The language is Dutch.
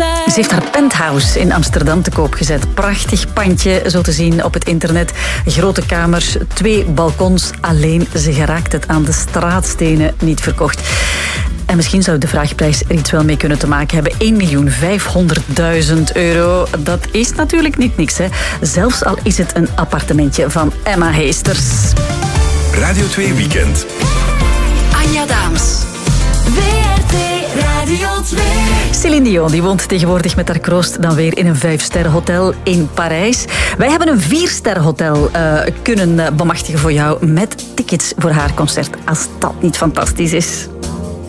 zijn. Ze heeft haar penthouse in Amsterdam te koop gezet. Prachtig pandje, zo te zien op het internet. Grote kamers, 2 balkons. Alleen ze geraakt het aan de straatstenen niet verkocht. En misschien zou de vraagprijs er iets wel mee kunnen te maken hebben. 1.500.000 euro. Dat is natuurlijk niet niks, hè. Zelfs al is het een appartementje van Emma Heesters. Radio 2 Weekend. Anja Daams. WRT Radio 2. Céline Dion die woont tegenwoordig met haar kroost dan weer in een 5-sterrenhotel in Parijs. Wij hebben een 4-sterrenhotel kunnen bemachtigen voor jou met tickets voor haar concert. Als dat niet fantastisch is.